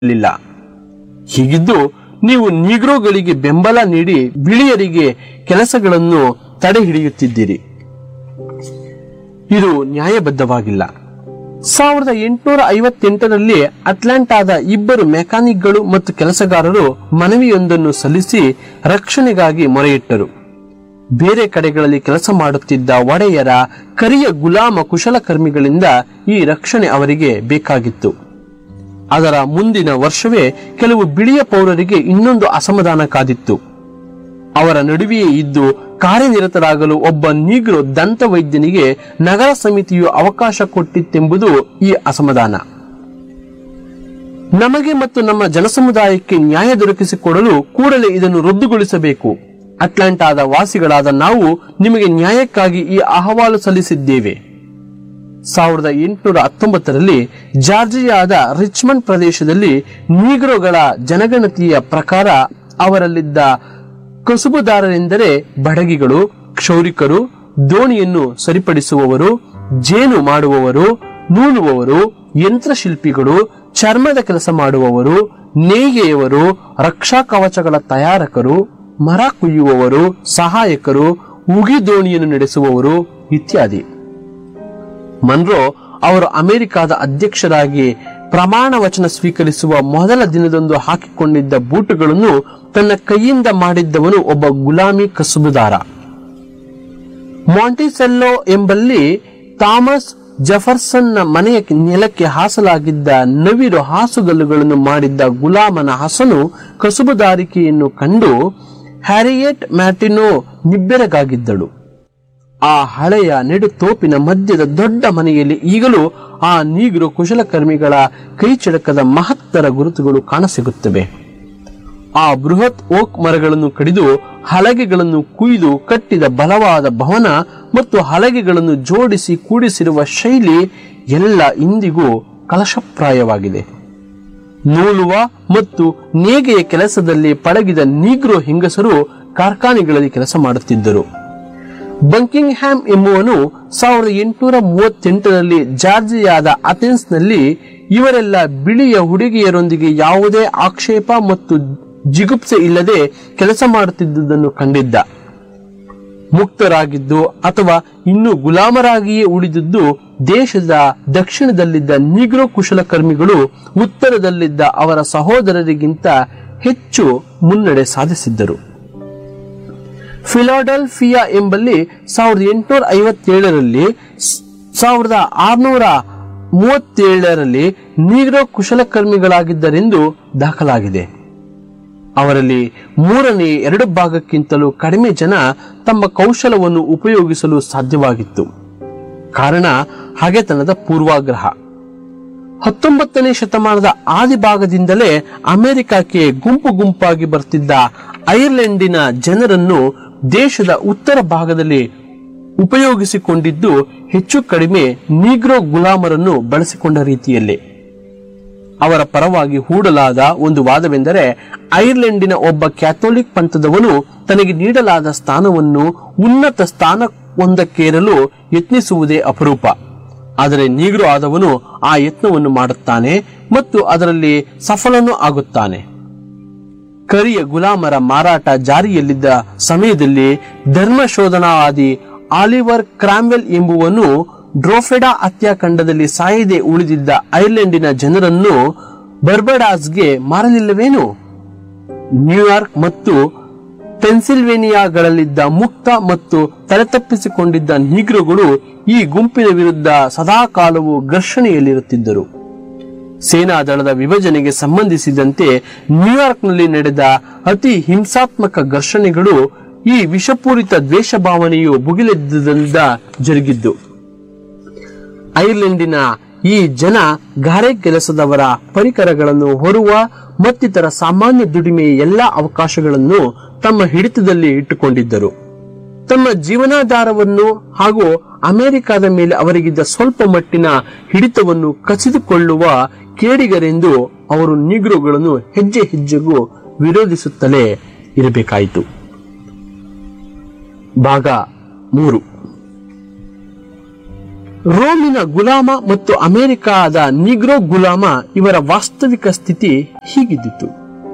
ಇರಲಿಲ್ಲ. ಹೀಗಿದ್ದು ನೀವು ನೀಗ್ರೋಗಳಿಗೆ ಬೆಂಬಲ ನೀಡಿ ಬಿಳಿಯರಿಗೆ ಕೆಲಸಗಳನ್ನು ತಡೆ ಹಿಡಿಯುತ್ತಿದ್ದೀರಿ. ಇದು ನ್ಯಾಯಬದ್ಧವಾಗಿಲ್ಲ. 1858ರಲ್ಲಿ ಅಟ್ಲಾಂಟಾದ ಇಬ್ಬರು ಮೆಕ್ಯಾನಿಕ್ಗಳು ಮತ್ತು ಕೆಲಸಗಾರರು ಮನವಿಯೊಂದನ್ನು ಸಲ್ಲಿಸಿ ರಕ್ಷಣೆಗಾಗಿ ಮೊರೆಯಿಟ್ಟರು. ಬೇರೆ ಕಡೆಗಳಲ್ಲಿ ಕೆಲಸ ಮಾಡುತ್ತಿದ್ದ ಒಡೆಯರ ಕರಿಯ ಗುಲಾಮ ಕುಶಲಕರ್ಮಿಗಳಿಂದ ಈ ರಕ್ಷಣೆ ಅವರಿಗೆ ಬೇಕಾಗಿತ್ತು. ಅದರ ಮುಂದಿನ ವರ್ಷವೇ ಕೆಲವು ಬಿಳಿಯ ಪೌರರಿಗೆ ಇನ್ನೊಂದು ಅಸಮಾಧಾನ ಕಾದಿತ್ತು. ಅವರ ನಡುವೆಯೇ ಇದ್ದು ಕಾರ್ಯನಿರತರಾಗಲು ಒಬ್ಬ ನೀಗ್ರೋ ದಂತ ವೈದ್ಯನಿಗೆ ನಗರ ಸಮಿತಿಯು ಅವಕಾಶ ಕೊಟ್ಟಿತ್ತೆಂಬುದು ಈ ಅಸಮಾಧಾನ. ನಮಗೆ ಮತ್ತು ನಮ್ಮ ಜನಸಮುದಾಯಕ್ಕೆ ನ್ಯಾಯ ದೊರಕಿಸಿಕೊಡಲು ಕೂಡಲೇ ಇದನ್ನು ರದ್ದುಗೊಳಿಸಬೇಕು. ಅಟ್ಲಾಂಟಾದ ವಾಸಿಗಳಾದ ನಾವು ನಿಮಗೆ ನ್ಯಾಯಕ್ಕಾಗಿ ಈ ಅಹವಾಲು ಸಲ್ಲಿಸಿದ್ದೇವೆ. 1819ರಲ್ಲಿ ಜಾರ್ಜಿಯಾದ ರಿಚ್ಮಂಡ್ ಪ್ರದೇಶದಲ್ಲಿ ನೀಗ್ರೋಗಳ ಜನಗಣತಿಯ ಪ್ರಕಾರ ಅವರಲ್ಲಿದ್ದ ಕಸುಬುದಾರರೆಂದರೆ ಬಡಗಿಗಳು, ಕ್ಷೌರಿಕರು, ದೋಣಿಯನ್ನು ಸರಿಪಡಿಸುವವರು, ಜೇನು ಮಾಡುವವರು, ನೂಲುವವರು, ಯಂತ್ರಶಿಲ್ಪಿಗಳು, ಚರ್ಮದ ಕೆಲಸ ಮಾಡುವವರು, ನೇಯ್ಗೆಯವರು, ರಕ್ಷಾ ಕವಚಗಳ ತಯಾರಕರು, ಮರ ಕುಯ್ಯುವವರು, ಸಹಾಯಕರು, ಉಗಿ ದೋಣಿಯನ್ನು ನಡೆಸುವವರು ಇತ್ಯಾದಿ. ಮನ್ರೋ ಅವರು ಅಮೆರಿಕಾದ ಅಧ್ಯಕ್ಷರಾಗಿ ಪ್ರಮಾಣ ವಚನ ಸ್ವೀಕರಿಸುವ ಮೊದಲ ದಿನದಂದು ಹಾಕಿಕೊಂಡಿದ್ದ ಬೂಟುಗಳನ್ನು ತನ್ನ ಕೈಯಿಂದ ಮಾಡಿದ್ದವನು ಒಬ್ಬ ಗುಲಾಮಿ ಕಸುಬುದಾರ. ಮಾಂಟಿಸೆಲ್ಲೋ ಎಂಬಲ್ಲಿ ಥಾಮಸ್ ಜೆಫರ್ಸನ್ನ ಮನೆಯ ನೆಲಕ್ಕೆ ಹಾಸಲಾಗಿದ್ದ ನವಿರು ಹಾಸುಗಲ್ಲುಗಳನ್ನು ಮಾಡಿದ್ದ ಗುಲಾಮನ ಹಸನು ಕಸುಬುದಾರಿಕೆಯನ್ನು ಕಂಡು ಹ್ಯಾರಿಯೆಟ್ ಮ್ಯಾಟಿನೋ ನಿಬ್ಬೆರಗಾಗಿದ್ದಳು. ಆ ಹಳೆಯ ನೆಡುತೋಪಿನ ಮಧ್ಯದ ದೊಡ್ಡ ಮನೆಯಲ್ಲಿ ಈಗಲೂ ಆ ನೀಗ್ರೋ ಕುಶಲಕರ್ಮಿಗಳ ಕೈಚಳಕದ ಮಹತ್ತರ ಗುರುತುಗಳು ಕಾಣಸಿಗುತ್ತವೆ. ಆ ಬೃಹತ್ ಓಕ್ ಮರಗಳನ್ನು ಕಡಿದು ಹಲಗೆಗಳನ್ನು ಕುಯ್ದು ಕಟ್ಟಿದ ಬಲವಾದ ಭವನ ಮತ್ತು ಹಲಗೆಗಳನ್ನು ಜೋಡಿಸಿ ಕೂಡಿಸಿರುವ ಶೈಲಿ ಎಲ್ಲ ಇಂದಿಗೂ ಕಲಶಪ್ರಾಯವಾಗಿದೆ. ನೂಲುವ ಮತ್ತು ನೇಗೆಯ ಕೆಲಸದಲ್ಲಿ ಪಳಗಿದ ನೀಗ್ರೋ ಹೆಂಗಸರು ಕಾರ್ಖಾನೆಗಳಲ್ಲಿ ಕೆಲಸ ಮಾಡುತ್ತಿದ್ದರು. ಬಂಕಿಂಗ್ ಹ್ಯಾಮ್ ಎಂಬುವನು 1838ರಲ್ಲಿ ಜಾರ್ಜಿಯಾದ ಅಥೆನ್ಸ್ನಲ್ಲಿ ಇವರೆಲ್ಲ ಬಿಳಿಯ ಹುಡುಗಿಯರೊಂದಿಗೆ ಯಾವುದೇ ಆಕ್ಷೇಪ ಮತ್ತು ಜಿಗುಪ್ಸೆ ಇಲ್ಲದೆ ಕೆಲಸ ಮಾಡುತ್ತಿದ್ದುದನ್ನು ಕಂಡಿದ್ದ. ಮುಕ್ತರಾಗಿದ್ದು ಅಥವಾ ಇನ್ನೂ ಗುಲಾಮರಾಗಿಯೇ ಉಳಿದಿದ್ದು ದೇಶದ ದಕ್ಷಿಣದಲ್ಲಿದ್ದ ನೀಗ್ರೋ ಕುಶಲಕರ್ಮಿಗಳು ಉತ್ತರದಲ್ಲಿದ್ದ ಅವರ ಸಹೋದರರಿಗಿಂತ ಹೆಚ್ಚು ಮುನ್ನಡೆ ಸಾಧಿಸಿದ್ದರು. ಫಿಲಾಡೆಲ್ಫಿಯಾ ಎಂಬಲ್ಲಿ 1857ರಲ್ಲಿ 1637ರಲ್ಲಿ ನೀಗ್ರೋ ಕುಶಲಕರ್ಮಿಗಳಾಗಿದ್ದರೆಂದು ದಾಖಲಾಗಿದೆ. ಅವರಲ್ಲಿ 2/3 ಭಾಗಕ್ಕಿಂತಲೂ ಕಡಿಮೆ ಜನ ತಮ್ಮ ಕೌಶಲವನ್ನು ಉಪಯೋಗಿಸಲು ಸಾಧ್ಯವಾಗಿತ್ತು. ಕಾರಣ ಹಗೆತನದ ಪೂರ್ವಾಗ್ರಹ. 19ನೇ ಶತಮಾನದ ಆದಿಭಾಗದಿಂದಲೇ ಅಮೆರಿಕಕ್ಕೆ ಗುಂಪು ಗುಂಪಾಗಿ ಬರ್ತಿದ್ದ ಐರ್ಲೆಂಡಿನ ಜನರನ್ನು ದೇಶದ ಉತ್ತರ ಭಾಗದಲ್ಲಿ ಉಪಯೋಗಿಸಿಕೊಂಡಿದ್ದು ಹೆಚ್ಚು ಕಡಿಮೆ ನೀಗ್ರೋ ಗುಲಾಮರನ್ನು ಬಳಸಿಕೊಂಡ ರೀತಿಯಲ್ಲೇ. ಅವರ ಪರವಾಗಿ ಹೂಡಲಾದ ಒಂದು ವಾದವೆಂದರೆ ಐರ್ಲೆಂಡಿನ ಒಬ್ಬ ಕ್ಯಾಥೋಲಿಕ್ ಪಂಥದವನು ತನಗೆ ನೀಡಲಾದ ಸ್ಥಾನವನ್ನು ಉನ್ನತ ಸ್ಥಾನವೊಂದಕ್ಕೇರಲು ಯತ್ನಿಸುವುದೇ ಅಪರೂಪ. ಆದರೆ ನೀಗ್ರೋ ಆದವನು ಆ ಯತ್ನವನ್ನು ಮಾಡುತ್ತಾನೆ ಮತ್ತು ಅದರಲ್ಲಿ ಸಫಲನೂ ಆಗುತ್ತಾನೆ. ಕರಿಯ ಗುಲಾಮರ ಮಾರಾಟ ಜಾರಿಯಲ್ಲಿದ್ದ ಸಮಯದಲ್ಲಿ ಧರ್ಮಶೋಧನವಾದಿ ಆಲಿವರ್ ಕ್ರಾಮ್ವೆಲ್ ಎಂಬುವನು ಡ್ರೋಫೆಡಾ ಹತ್ಯಾಕಾಂಡದಲ್ಲಿ ಸಾಯದೆ ಉಳಿದಿದ್ದ ಐರ್ಲೆಂಡಿನ ಜನರನ್ನು ಬರ್ಬಡಾಸ್ಗೆ ಮಾರಲಿಲ್ಲವೇನು? ನ್ಯೂಯಾರ್ಕ್ ಮತ್ತು ಪೆನ್ಸಿಲ್ವೇನಿಯಾಗಳಲ್ಲಿದ್ದ ಮುಕ್ತ ಮತ್ತು ತಲೆತಪ್ಪಿಸಿಕೊಂಡಿದ್ದ ನೀಗ್ರೋಗಳು ಈ ಗುಂಪಿನ ವಿರುದ್ಧ ಸದಾಕಾಲವೂ ಘರ್ಷಣೆಯಲ್ಲಿರುತ್ತಿದ್ದರು. ಸೇನಾದಳದ ವಿಭಜನೆಗೆ ಸಂಬಂಧಿಸಿದಂತೆ ನ್ಯೂಯಾರ್ಕ್ನಲ್ಲಿ ನಡೆದ ಅತಿ ಹಿಂಸಾತ್ಮಕ ಘರ್ಷಣೆಗಳು ಈ ವಿಷಪೂರಿತ ದ್ವೇಷ ಭಾವನೆಯು ಭುಗಿಲೆದ್ದುದರಿಂದ ಜರುಗಿದ್ದು. ಐರ್ಲೆಂಡಿನ ಈ ಜನ ಗಾರೆ ಕೆಲಸದವರ ಪರಿಕರಗಳನ್ನು ಹೊರುವ ಮತ್ತಿತರ ಸಾಮಾನ್ಯ ದುಡಿಮೆಯ ಎಲ್ಲಾ ಅವಕಾಶಗಳನ್ನು ತಮ್ಮ ಹಿಡಿತದಲ್ಲಿ ಇಟ್ಟುಕೊಂಡಿದ್ದರು. ತಮ್ಮ ಜೀವನಾಧಾರವನ್ನು ಹಾಗೂ ಅಮೆರಿಕದ ಮೇಲೆ ಅವರಿಗಿದ್ದ ಸ್ವಲ್ಪ ಮಟ್ಟಿನ ಹಿಡಿತವನ್ನು ಕಸಿದುಕೊಳ್ಳುವ ಕೇಡಿಗರೆಂದು ಅವರು ನೀಗ್ರೋಗಳನ್ನು ಹೆಜ್ಜೆ ಹೆಜ್ಜೆಗೂ ವಿರೋಧಿಸುತ್ತಲೇ ಇರಬೇಕಾಯಿತು. ಭಾಗ 3. ರೋಮಿನ ಗುಲಾಮ ಮತ್ತು ಅಮೆರಿಕಾದ ನಿಗ್ರೋ ಗುಲಾಮ ಇವರ ವಾಸ್ತವಿಕ ಸ್ಥಿತಿ ಹೀಗಿದ್ದಿತು.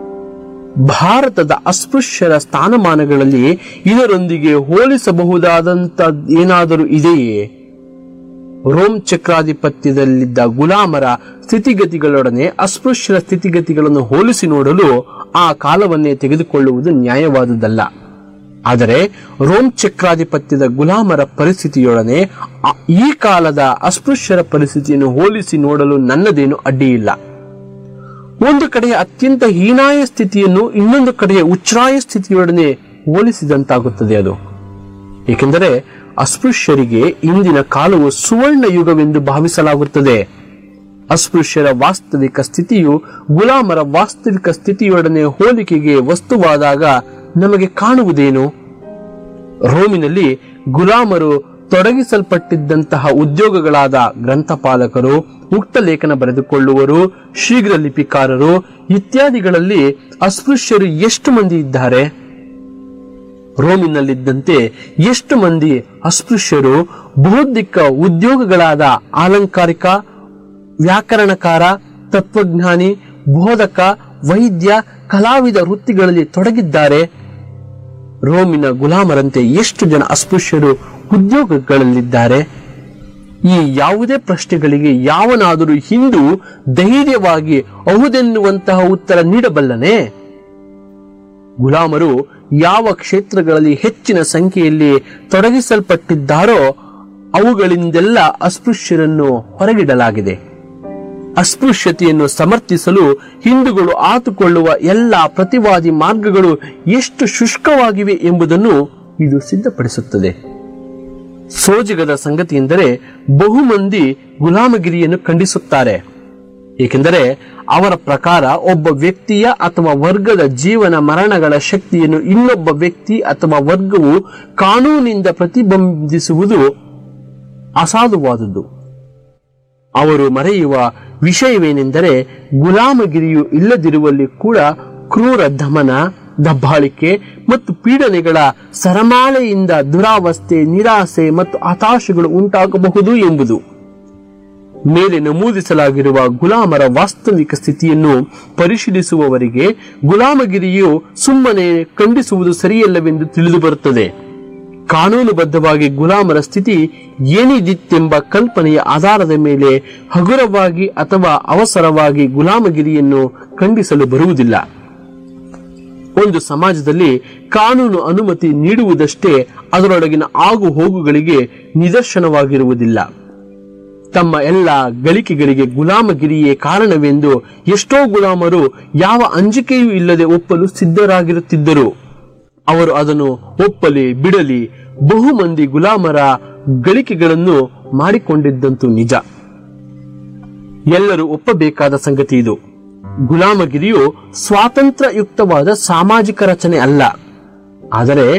ಭಾರತದ ಅಸ್ಪೃಶ್ಯರ ಸ್ಥಾನಮಾನಗಳಲ್ಲಿ ಇದರೊಂದಿಗೆ ಹೋಲಿಸಬಹುದಾದಂತ ಏನಾದರೂ ಇದೆಯೇ? ರೋಮ್ ಚಕ್ರಾಧಿಪತ್ಯದಲ್ಲಿದ್ದ ಗುಲಾಮರ ಸ್ಥಿತಿಗತಿಗಳೊಡನೆ ಅಸ್ಪೃಶ್ಯರ ಸ್ಥಿತಿಗತಿಗಳನ್ನು ಹೋಲಿಸಿ ನೋಡಲು ಆ ಕಾಲವನ್ನೇ ತೆಗೆದುಕೊಳ್ಳುವುದು ನ್ಯಾಯವಾದುದಲ್ಲ. ಆದರೆ ರೋಮ್ ಚಕ್ರಾಧಿಪತ್ಯದ ಗುಲಾಮರ ಪರಿಸ್ಥಿತಿಯೊಡನೆ ಈ ಕಾಲದ ಅಸ್ಪೃಶ್ಯರ ಪರಿಸ್ಥಿತಿಯನ್ನು ಹೋಲಿಸಿ ನೋಡಲು ನನ್ನದೇನು ಅಡ್ಡಿಯಿಲ್ಲ. ಒಂದು ಕಡೆಯ ಅತ್ಯಂತ ಹೀನಾಯ ಸ್ಥಿತಿಯನ್ನು ಇನ್ನೊಂದು ಕಡೆಯ ಉಚ್ಛ್ರಾಯ ಸ್ಥಿತಿಯೊಡನೆ ಹೋಲಿಸಿದಂತಾಗುತ್ತದೆ ಅದು. ಏಕೆಂದರೆ ಅಸ್ಪೃಶ್ಯರಿಗೆ ಇಂದಿನ ಕಾಲವು ಸುವರ್ಣ ಯುಗವೆಂದು ಭಾವಿಸಲಾಗುತ್ತದೆ. ಅಸ್ಪೃಶ್ಯರ ವಾಸ್ತವಿಕ ಸ್ಥಿತಿಯು ಗುಲಾಮರ ವಾಸ್ತವಿಕ ಸ್ಥಿತಿಯೊಡನೆ ಹೋಲಿಕೆಗೆ ವಸ್ತುವಾದಾಗ ನಮಗೆ ಕಾಣುವುದೇನು? ರೋಮಿನಲ್ಲಿ ಗುಲಾಮರು ತೊಡಗಿಸಲ್ಪಟ್ಟಿದ್ದಂತಹ ಉದ್ಯೋಗಗಳಾದ ಗ್ರಂಥಪಾಲಕರು, ಉಕ್ತ ಲೇಖನ ಬರೆದುಕೊಳ್ಳುವರು, ಶೀಘ್ರ ಲಿಪಿಕಾರರು ಇತ್ಯಾದಿಗಳಲ್ಲಿ ಅಸ್ಪೃಶ್ಯರು ಎಷ್ಟು ಮಂದಿ ಇದ್ದಾರೆ? ರೋಮಿನಲ್ಲಿದ್ದಂತೆ ಎಷ್ಟು ಮಂದಿ ಅಸ್ಪೃಶ್ಯರು ಬೌದ್ಧಿಕ ಉದ್ಯೋಗಗಳಾದ ಅಲಂಕಾರಿಕ, ವ್ಯಾಕರಣಕಾರ, ತತ್ವಜ್ಞಾನಿ, ಬೋಧಕ, ವೈದ್ಯ, ಕಲಾವಿದ ವೃತ್ತಿಗಳಲ್ಲಿ ತೊಡಗಿದ್ದಾರೆ? ರೋಮಿನ ಗುಲಾಮರಂತೆ ಎಷ್ಟು ಜನ ಅಸ್ಪೃಶ್ಯರು ಉದ್ಯೋಗಗಳಲ್ಲಿದ್ದಾರೆ? ಈ ಯಾವುದೇ ಪ್ರಶ್ನೆಗಳಿಗೆ ಯಾವನಾದರೂ ಹಿಂದೂ ಧೈರ್ಯವಾಗಿ ಹೌದೆನ್ನುವಂತಹ ಉತ್ತರ ನೀಡಬಲ್ಲನೆ? ಗುಲಾಮರು ಯಾವ ಕ್ಷೇತ್ರಗಳಲ್ಲಿ ಹೆಚ್ಚಿನ ಸಂಖ್ಯೆಯಲ್ಲಿ ತೊಡಗಿಸಲ್ಪಟ್ಟಿದ್ದಾರೋ ಅವುಗಳಿಂದೆಲ್ಲ ಅಸ್ಪೃಶ್ಯರನ್ನು ಹೊರಗಿಡಲಾಗಿದೆ. ಅಸ್ಪೃಶ್ಯತೆಯನ್ನು ಸಮರ್ಥಿಸಲು ಹಿಂದೂಗಳು ಆತುಕೊಳ್ಳುವ ಎಲ್ಲಾ ಪ್ರತಿವಾದಿ ಮಾರ್ಗಗಳು ಎಷ್ಟು ಶುಷ್ಕವಾಗಿವೆ ಎಂಬುದನ್ನು ಇದು ಸಿದ್ಧಪಡಿಸುತ್ತದೆ. ಸೋಜಿಗದ ಸಂಗತಿ ಎಂದರೆ ಬಹುಮಂದಿ ಗುಲಾಮಗಿರಿಯನ್ನು ಖಂಡಿಸುತ್ತಾರೆ. ಏಕೆಂದರೆ ಅವರ ಪ್ರಕಾರ ಒಬ್ಬ ವ್ಯಕ್ತಿಯ ಅಥವಾ ವರ್ಗದ ಜೀವನ ಮರಣಗಳ ಶಕ್ತಿಯನ್ನು ಇನ್ನೊಬ್ಬ ವ್ಯಕ್ತಿ ಅಥವಾ ವರ್ಗವು ಕಾನೂನಿನಿಂದ ಪ್ರತಿಬಂಧಿಸುವುದು ಅಸಾಧುವಾದುದು. ಅವರು ಮರೆಯುವ ವಿಷಯವೇನೆಂದರೆ ಗುಲಾಮಗಿರಿಯು ಇಲ್ಲದಿರುವಲ್ಲಿ ಕೂಡ ಕ್ರೂರ ದಮನ, ದಬ್ಬಾಳಿಕೆ ಮತ್ತು ಪೀಡನೆಗಳ ಸರಮಾಲೆಯಿಂದ ದುರಾವಸ್ಥೆ, ನಿರಾಸೆ ಮತ್ತು ಹತಾಶೆಗಳು ಉಂಟಾಗಬಹುದು ಎಂಬುದು. ಮೇಲೆ ನಮೂದಿಸಲಾಗಿರುವ ಗುಲಾಮರ ವಾಸ್ತವಿಕ ಸ್ಥಿತಿಯನ್ನು ಪರಿಶೀಲಿಸುವವರಿಗೆ ಗುಲಾಮಗಿರಿಯು ಸುಮ್ಮನೆ ಖಂಡಿಸುವುದು ಸರಿಯಲ್ಲವೆಂದು ತಿಳಿದು ಬರುತ್ತದೆ. ಕಾನೂನುಬದ್ಧವಾಗಿ ಗುಲಾಮರ ಸ್ಥಿತಿ ಏನಿದಿತ್ತೆಂಬ ಕಲ್ಪನೆಯ ಆಧಾರದ ಮೇಲೆ ಹಗುರವಾಗಿ ಅಥವಾ ಅವಸರವಾಗಿ ಗುಲಾಮಗಿರಿಯನ್ನು ಖಂಡಿಸಲು ಬರುವುದಿಲ್ಲ. ಒಂದು ಸಮಾಜದಲ್ಲಿ ಕಾನೂನು ಅನುಮತಿ ನೀಡುವುದಷ್ಟೇ ಅದರೊಳಗಿನ ಆಗು ಹೋಗುಗಳಿಗೆ ನಿದರ್ಶನವಾಗಿರುವುದಿಲ್ಲ. ತಮ್ಮ ಎಲ್ಲ ಗಳಿಕೆಗಳಿಗೆ ಗುಲಾಮಗಿರಿಯೇ ಕಾರಣವೆಂದು ಎಷ್ಟೋ ಗುಲಾಮರು ಯಾವ ಅಂಜಿಕೆಯೂ ಇಲ್ಲದೆ ಒಪ್ಪಲು ಸಿದ್ಧರಾಗಿರುತ್ತಿದ್ದರು. ಅವರು ಅದನ್ನು ಒಪ್ಪಲಿ ಬಿಡಲಿ ಬಹುಮಂದಿ ಗುಲಾಮರ ಗಳಿಕೆಗಳನ್ನು ಮಾಡಿಕೊಂಡಿದ್ದಂತೂ ನಿಜ. ಎಲ್ಲರೂ ಒಪ್ಪಬೇಕಾದ ಸಂಗತಿ ಇದು. ಗುಲಾಮಗಿರಿಯು ಸ್ವಾತಂತ್ರ್ಯಯುಕ್ತವಾದ ಸಾಮಾಜಿಕ ರಚನೆ ಅಲ್ಲ, ಆದರೆ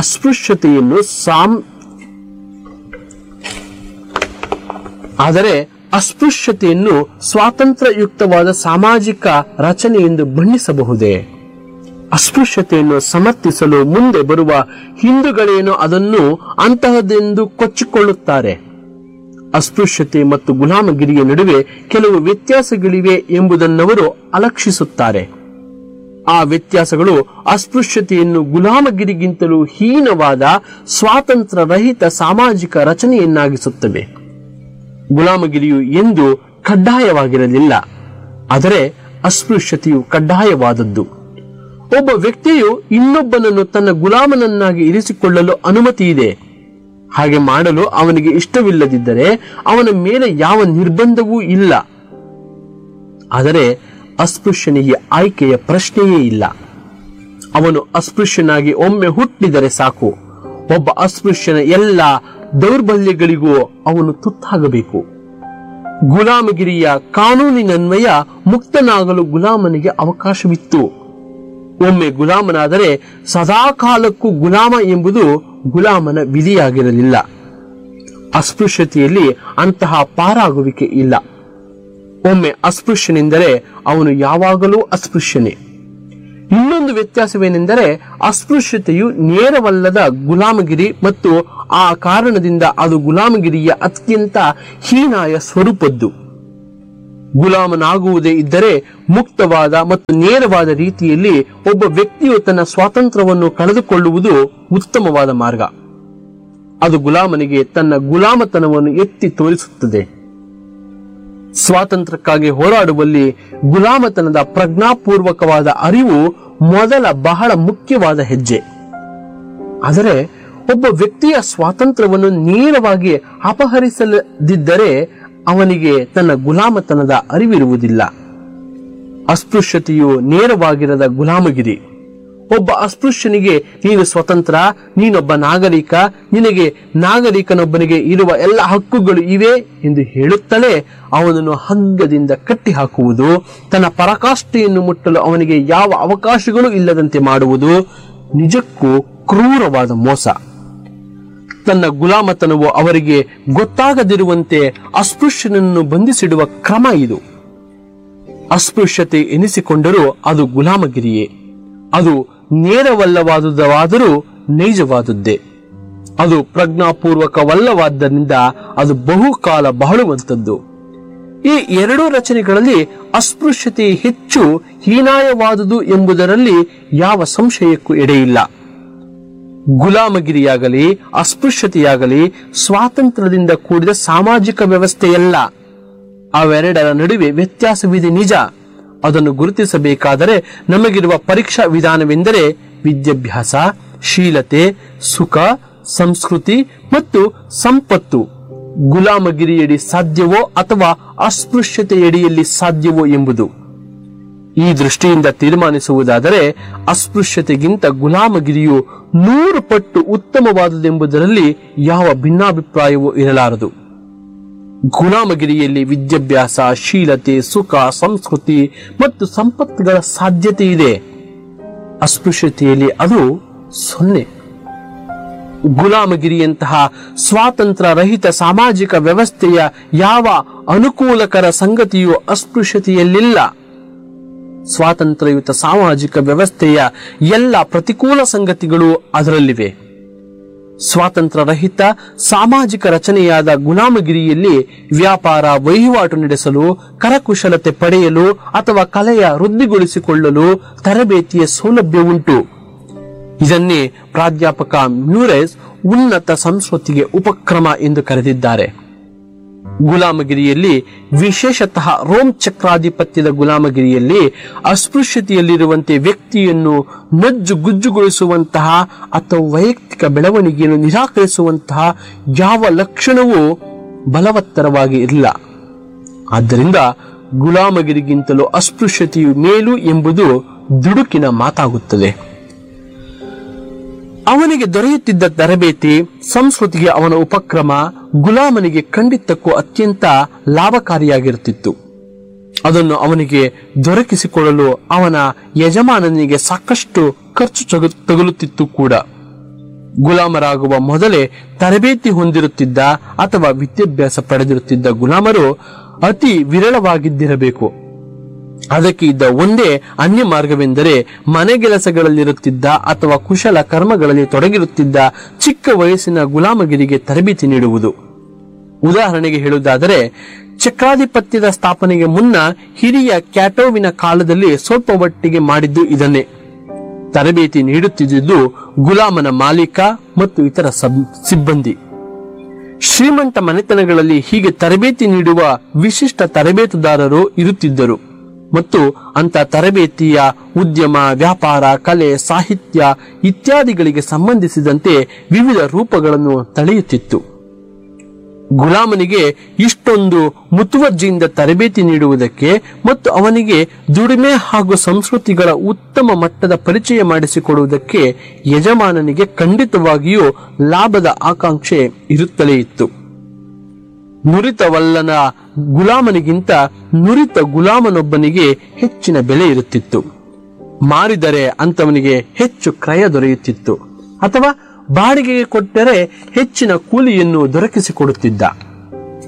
ಅಸ್ಪೃಶ್ಯತೆಯನ್ನು ಸ್ವಾತಂತ್ರ್ಯಯುಕ್ತವಾದ ಸಾಮಾಜಿಕ ರಚನೆ ಎಂದು ಬಣ್ಣಿಸಬಹುದೇ? ಅಸ್ಪೃಶ್ಯತೆಯನ್ನು ಸಮರ್ಥಿಸಲು ಮುಂದೆ ಬರುವ ಹಿಂದೂಗಳೇನೋ ಅದನ್ನು ಅಂತಹದೆಂದು ಕೊಚ್ಚಿಕೊಳ್ಳುತ್ತಾರೆ. ಅಸ್ಪೃಶ್ಯತೆ ಮತ್ತು ಗುಲಾಮಗಿರಿಯ ನಡುವೆ ಕೆಲವು ವ್ಯತ್ಯಾಸಗಳಿವೆ ಎಂಬುದನ್ನವರು ಅಲಕ್ಷಿಸುತ್ತಾರೆ. ಆ ವ್ಯತ್ಯಾಸಗಳು ಅಸ್ಪೃಶ್ಯತೆಯನ್ನು ಗುಲಾಮಗಿರಿಗಿಂತಲೂ ಹೀನವಾದ ಸ್ವಾತಂತ್ರ್ಯ ರಹಿತ ಸಾಮಾಜಿಕ ರಚನೆಯನ್ನಾಗಿಸುತ್ತವೆ. ಗುಲಾಮಗಿರಿಯು ಎಂದು ಕಡ್ಡಾಯವಾಗಿರಲಿಲ್ಲ, ಆದರೆ ಅಸ್ಪೃಶ್ಯತೆಯು ಕಡ್ಡಾಯವಾದದ್ದು. ಒಬ್ಬ ವ್ಯಕ್ತಿಯು ಇನ್ನೊಬ್ಬನನ್ನು ತನ್ನ ಗುಲಾಮನನ್ನಾಗಿ ಇರಿಸಿಕೊಳ್ಳಲು ಅನುಮತಿ ಇದೆ. ಹಾಗೆ ಮಾಡಲು ಅವನಿಗೆ ಇಷ್ಟವಿಲ್ಲದಿದ್ದರೆ ಅವನ ಮೇಲೆ ಯಾವ ನಿರ್ಬಂಧವೂ ಇಲ್ಲ. ಆದರೆ ಅಸ್ಪೃಶ್ಯನಿಗೆ ಆಯ್ಕೆಯ ಪ್ರಶ್ನೆಯೇ ಇಲ್ಲ. ಅವನು ಅಸ್ಪೃಶ್ಯನಾಗಿ ಒಮ್ಮೆ ಹುಟ್ಟಿದರೆ ಸಾಕು. ಒಬ್ಬ ಅಸ್ಪೃಶ್ಯನ ಎಲ್ಲ ದೌರ್ಬಲ್ಯಗಳಿಗೂ ಅವನು ತುತ್ತಾಗಬೇಕು. ಗುಲಾಮಗಿರಿಯ ಕಾನೂನಿನನ್ವಯ ಮುಕ್ತನಾಗಲು ಗುಲಾಮನಿಗೆ ಅವಕಾಶವಿತ್ತು. ಒಮ್ಮೆ ಗುಲಾಮನಾದರೆ ಸದಾಕಾಲಕ್ಕೂ ಗುಲಾಮ ಎಂಬುದು ಗುಲಾಮನ ವಿಧಿಯಾಗಿರಲಿಲ್ಲ. ಅಸ್ಪೃಶ್ಯತೆಯಲ್ಲಿ ಅಂತಹ ಪಾರಾಗುವಿಕೆ ಇಲ್ಲ. ಒಮ್ಮೆ ಅಸ್ಪೃಶ್ಯನೆಂದರೆ ಅವನು ಯಾವಾಗಲೂ ಅಸ್ಪೃಶ್ಯನೇ. ಇನ್ನೊಂದು ವ್ಯತ್ಯಾಸವೇನೆಂದರೆ ಅಸ್ಪೃಶ್ಯತೆಯು ನೇರವಲ್ಲದ ಗುಲಾಮಗಿರಿ ಮತ್ತು ಆ ಕಾರಣದಿಂದ ಅದು ಗುಲಾಮಗಿರಿಯ ಅತ್ಯಂತ ಹೀನಾಯ ಸ್ವರೂಪದ್ದು. ಗುಲಾಮನಾಗುವುದೇ ಇದ್ದರೆ ಮುಕ್ತವಾದ ಮತ್ತು ನೇರವಾದ ರೀತಿಯಲ್ಲಿ ಒಬ್ಬ ವ್ಯಕ್ತಿಯು ತನ್ನ ಸ್ವಾತಂತ್ರ್ಯವನ್ನು ಕಳೆದುಕೊಳ್ಳುವುದು ಉತ್ತಮವಾದ ಮಾರ್ಗ. ಅದು ಗುಲಾಮನಿಗೆ ತನ್ನ ಗುಲಾಮತನವನ್ನು ಎತ್ತಿ ತೋರಿಸುತ್ತದೆ. ಸ್ವಾತಂತ್ರ್ಯಕ್ಕಾಗಿ ಹೋರಾಡುವಲ್ಲಿ ಗುಲಾಮತನದ ಪ್ರಜ್ಞಾಪೂರ್ವಕವಾದ ಅರಿವು ಮೊದಲ ಬಹಳ ಮುಖ್ಯವಾದ ಹೆಜ್ಜೆ. ಆದರೆ ಒಬ್ಬ ವ್ಯಕ್ತಿಯ ಸ್ವಾತಂತ್ರ್ಯವನ್ನು ನೇರವಾಗಿ ಅಪಹರಿಸದಿದ್ದರೆ ಅವನಿಗೆ ತನ್ನ ಗುಲಾಮತನದ ಅರಿವಿರುವುದಿಲ್ಲ. ಅಸ್ಪೃಶ್ಯತೆಯು ನೇರವಾಗಿರದ ಗುಲಾಮಗಿರಿ. ಒಬ್ಬ ಅಸ್ಪೃಶ್ಯನಿಗೆ ನೀನು ಸ್ವತಂತ್ರ, ನೀನೊಬ್ಬ ನಾಗರಿಕ, ನಿನಗೆ ನಾಗರಿಕನೊಬ್ಬನಿಗೆ ಇರುವ ಎಲ್ಲ ಹಕ್ಕುಗಳು ಇವೆ ಎಂದು ಹೇಳುತ್ತಲೇ ಅವನನ್ನು ಹಗ್ಗದಿಂದ ಕಟ್ಟಿ ಹಾಕುವುದು, ತನ್ನ ಪರಾಕಾಷ್ಠೆಯನ್ನು ಮುಟ್ಟಲು ಅವನಿಗೆ ಯಾವ ಅವಕಾಶಗಳು ಇಲ್ಲದಂತೆ ಮಾಡುವುದು ನಿಜಕ್ಕೂ ಕ್ರೂರವಾದ ಮೋಸ. ತನ್ನ ಗುಲಾಮತನವು ಅವರಿಗೆ ಗೊತ್ತಾಗದಿರುವಂತೆ ಅಸ್ಪೃಶ್ಯನನ್ನು ಬಂಧಿಸಿಡುವ ಕ್ರಮ ಇದು. ಅಸ್ಪೃಶ್ಯತೆ ಎನಿಸಿಕೊಂಡರೂ ಅದು ಗುಲಾಮಗಿರಿಯೇ. ಅದು ನೇರವಲ್ಲವಾದುದಾದರೂ ನೈಜವಾದುದ್ದೇ. ಅದು ಪ್ರಜ್ಞಾಪೂರ್ವಕವಲ್ಲವಾದ್ದರಿಂದ ಅದು ಬಹುಕಾಲ ಬಾಳುವಂಥದ್ದು. ಈ ಎರಡೂ ರಚನೆಗಳಲ್ಲಿ ಅಸ್ಪೃಶ್ಯತೆ ಹೆಚ್ಚು ಹೀನಾಯವಾದುದು ಎಂಬುದರಲ್ಲಿ ಯಾವ ಸಂಶಯಕ್ಕೂ ಎಡೆಯಿಲ್ಲ. ಗುಲಾಮಗಿರಿಯಾಗಲಿ ಅಸ್ಪೃಶ್ಯತೆಯಾಗಲಿ ಸ್ವಾತಂತ್ರ್ಯದಿಂದ ಕೂಡಿದ ಸಾಮಾಜಿಕ ವ್ಯವಸ್ಥೆಯಲ್ಲ. ಅವೆರಡರ ನಡುವೆ ವ್ಯತ್ಯಾಸವಿದೆ ನಿಜ. ಅದನ್ನು ಗುರುತಿಸಬೇಕಾದರೆ ನಮಗಿರುವ ಪರೀಕ್ಷಾ ವಿಧಾನವೆಂದರೆ ವಿದ್ಯಾಭ್ಯಾಸ, ಶೀಲತೆ, ಸುಖ, ಸಂಸ್ಕೃತಿ ಮತ್ತು ಸಂಪತ್ತು ಗುಲಾಮಗಿರಿಯಡಿ ಸಾಧ್ಯವೋ ಅಥವಾ ಅಸ್ಪೃಶ್ಯತೆಯಡಿಯಲ್ಲಿ ಸಾಧ್ಯವೋ ಎಂಬುದು. ಈ ದೃಷ್ಟಿಯಿಂದ ತೀರ್ಮಾನಿಸುವುದಾದರೆ ಅಸ್ಪೃಶ್ಯತೆಗಿಂತ ಗುಲಾಮಗಿರಿಯು 100 ಪಟ್ಟು ಉತ್ತಮವಾದುದೆಂಬುದರಲ್ಲಿ ಯಾವ ಭಿನ್ನಾಭಿಪ್ರಾಯವೂ ಇರಲಾರದು. ಗುಲಾಮಗಿರಿಯಲ್ಲಿ ವಿದ್ಯಾಭ್ಯಾಸ, ಶೀಲತೆ, ಸುಖ, ಸಂಸ್ಕೃತಿ ಮತ್ತು ಸಂಪತ್ತುಗಳ ಸಾಧ್ಯತೆ ಇದೆ. ಅಸ್ಪೃಶ್ಯತೆಯಲ್ಲಿ ಅದು 0. ಗುಲಾಮಗಿರಿಯಂತಹ ಸ್ವಾತಂತ್ರ್ಯ ರಹಿತ ಸಾಮಾಜಿಕ ವ್ಯವಸ್ಥೆಯ ಯಾವ ಅನುಕೂಲಕರ ಸಂಗತಿಯೂ ಅಸ್ಪೃಶ್ಯತೆಯಲ್ಲಿಲ್ಲ. ಸ್ವಾತಂತ್ರ್ಯಯುತ ಸಾಮಾಜಿಕ ವ್ಯವಸ್ಥೆಯ ಎಲ್ಲ ಪ್ರತಿಕೂಲ ಸಂಗತಿಗಳು ಅದರಲ್ಲಿವೆ. ಸ್ವಾತಂತ್ರ್ಯ ರಹಿತ ಸಾಮಾಜಿಕ ರಚನೆಯಾದ ಗುಲಾಮಗಿರಿಯಲ್ಲಿ ವ್ಯಾಪಾರ ವಹಿವಾಟು ನಡೆಸಲು, ಕರಕುಶಲತೆ ಪಡೆಯಲು ಅಥವಾ ಕಲೆಯ ವೃದ್ಧಿಗೊಳಿಸಿಕೊಳ್ಳಲು ತರಬೇತಿಯ ಸೌಲಭ್ಯವುಂಟು. ಇದನ್ನೇ ಪ್ರಾಧ್ಯಾಪಕ ಮ್ಯೂರೆಸ್ ಉನ್ನತ ಸಂಸ್ಕೃತಿಗೆ ಉಪಕ್ರಮ ಎಂದು ಕರೆದಿದ್ದಾರೆ. ಗುಲಾಮಗಿರಿಯಲ್ಲಿ, ವಿಶೇಷತಃ ರೋಮ್ ಚಕ್ರಾಧಿಪತ್ಯದ ಗುಲಾಮಗಿರಿಯಲ್ಲಿ ಅಸ್ಪೃಶ್ಯತೆಯಲ್ಲಿರುವಂತೆ ವ್ಯಕ್ತಿಯನ್ನು ನಜ್ಜುಗುಜ್ಜುಗೊಳಿಸುವಂತಹ ಅಥವಾ ವೈಯಕ್ತಿಕ ಬೆಳವಣಿಗೆಯನ್ನು ನಿರಾಕರಿಸುವಂತಹ ಯಾವ ಲಕ್ಷಣವೂ ಬಲವತ್ತರವಾಗಿ ಇಲ್ಲ. ಆದ್ದರಿಂದ ಗುಲಾಮಗಿರಿಗಿಂತಲೂ ಅಸ್ಪೃಶ್ಯತೆಯು ಮೇಲು ಎಂಬುದು ದುಡುಕಿನ ಮಾತಾಗುತ್ತದೆ. ಅವನಿಗೆ ದೊರೆಯುತ್ತಿದ್ದ ತರಬೇತಿ, ಸಂಸ್ಕೃತಿಗೆ ಅವನ ಉಪಕ್ರಮ ಗುಲಾಮನಿಗೆ ಖಂಡಿತಕ್ಕೂ ಅತ್ಯಂತ ಲಾಭಕಾರಿಯಾಗಿರುತ್ತಿತ್ತು. ಅದನ್ನು ಅವನಿಗೆ ದೊರಕಿಸಿಕೊಳ್ಳಲು ಅವನ ಯಜಮಾನನಿಗೆ ಸಾಕಷ್ಟು ಖರ್ಚು ತಗುಲುತ್ತಿತ್ತು ಕೂಡ. ಗುಲಾಮರಾಗುವ ಮೊದಲೇ ತರಬೇತಿ ಹೊಂದಿರುತ್ತಿದ್ದ ಅಥವಾ ವಿದ್ಯಾಭ್ಯಾಸ ಪಡೆದಿರುತ್ತಿದ್ದ ಗುಲಾಮರು ಅತಿ ವಿರಳವಾಗಿದ್ದಿರಬೇಕು. ಅದಕ್ಕೆ ಇದ್ದ ಒಂದೇ ಅನ್ಯ ಮಾರ್ಗವೆಂದರೆ ಮನೆಗೆಲಸಗಳಲ್ಲಿರುತ್ತಿದ್ದ ಅಥವಾ ಕುಶಲ ಕರ್ಮಗಳಲ್ಲಿ ತೊಡಗಿರುತ್ತಿದ್ದ ಚಿಕ್ಕ ವಯಸ್ಸಿನ ಗುಲಾಮಗಿರಿಗೆ ತರಬೇತಿ ನೀಡುವುದು. ಉದಾಹರಣೆಗೆ ಹೇಳುವುದಾದರೆ, ಚಕ್ರಾಧಿಪತ್ಯದ ಸ್ಥಾಪನೆಗೆ ಮುನ್ನ ಹಿರಿಯ ಕ್ಯಾಟೋವಿನ ಕಾಲದಲ್ಲಿ ಸ್ವಲ್ಪ ಮಟ್ಟಿಗೆ ಮಾಡಿದ್ದು ಇದನ್ನೇ. ತರಬೇತಿ ನೀಡುತ್ತಿದ್ದುದು ಗುಲಾಮನ ಮಾಲೀಕ ಮತ್ತು ಇತರ ಸಿಬ್ಬಂದಿ. ಶ್ರೀಮಂತ ಮನೆತನಗಳಲ್ಲಿ ಹೀಗೆ ತರಬೇತಿ ನೀಡುವ ವಿಶಿಷ್ಟ ತರಬೇತುದಾರರು ಇರುತ್ತಿದ್ದರು ಮತ್ತು ಅಂತ ತರಬೇತಿಯ ಉದ್ಯಮ, ವ್ಯಾಪಾರ, ಕಲೆ, ಸಾಹಿತ್ಯ ಇತ್ಯಾದಿಗಳಿಗೆ ಸಂಬಂಧಿಸಿದಂತೆ ವಿವಿಧ ರೂಪಗಳನ್ನು ತಳೆಯುತ್ತಿತ್ತು. ಗುಲಾಮನಿಗೆ ಇಷ್ಟೊಂದು ಮುತುವರ್ಜಿಯಿಂದ ತರಬೇತಿ ನೀಡುವುದಕ್ಕೆ ಮತ್ತು ಅವನಿಗೆ ದುಡಿಮೆ ಹಾಗೂ ಸಂಸ್ಕೃತಿಗಳ ಉತ್ತಮ ಮಟ್ಟದ ಪರಿಚಯ ಮಾಡಿಸಿಕೊಡುವುದಕ್ಕೆ ಯಜಮಾನನಿಗೆ ಖಂಡಿತವಾಗಿಯೂ ಲಾಭದ ಆಕಾಂಕ್ಷೆ ಇರುತ್ತಲೇ ಇತ್ತು. ನುರಿತವಲ್ಲನ ಗುಲಾಮನಿಗಿಂತ ನುರಿತ ಗುಲಾಮನೊಬ್ಬನಿಗೆ ಹೆಚ್ಚಿನ ಬೆಲೆ ಇರುತ್ತಿತ್ತು. ಮಾರಿದರೆ ಅಂತವನಿಗೆ ಹೆಚ್ಚು ಕ್ರಯ ದೊರೆಯುತ್ತಿತ್ತು ಅಥವಾ ಬಾಡಿಗೆಗೆ ಕೊಟ್ಟರೆ ಹೆಚ್ಚಿನ ಕೂಲಿಯನ್ನು ದೊರಕಿಸಿಕೊಡುತ್ತಿದ್ದ.